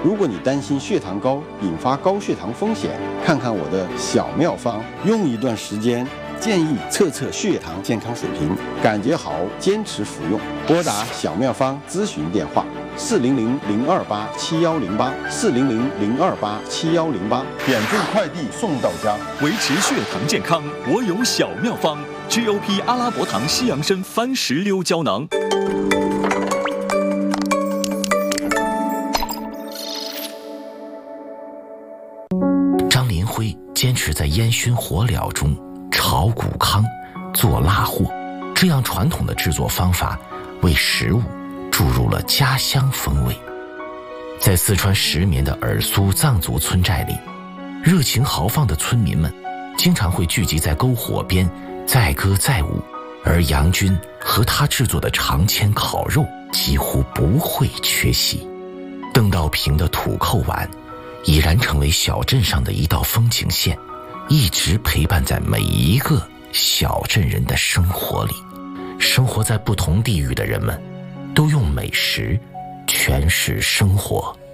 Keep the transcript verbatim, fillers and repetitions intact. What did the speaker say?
如果你担心血糖高引发高血糖风险，看看我的小妙方，用一段时间，建议测测血糖健康水平，感觉好坚持服用。拨打小妙方咨询电话四零零零二八七幺零八四零零零二八七幺零八，点缀快递送到家。 维持血糖健康，我有小妙方 ：G O P 阿拉伯糖西洋参番石榴胶囊。 张林辉坚持在烟熏火燎中炒谷糠、做辣货，这样传统的制作方法为食物注入了家乡风味。在四川石棉的尔苏藏族村寨里，热情豪放的村民们经常会聚集在篝火边载歌载舞，而杨军和他制作的长签烤肉几乎不会缺席。邓道平的土扣碗已然成为小镇上的一道风景线，一直陪伴在每一个小镇人的生活里。生活在不同地域的人们都用美食诠释生活。